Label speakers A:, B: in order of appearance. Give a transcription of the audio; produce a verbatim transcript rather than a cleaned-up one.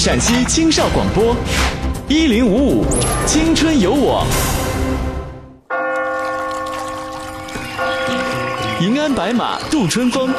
A: 陕西青少广播，一零五五青春有我。迎安白马度春风，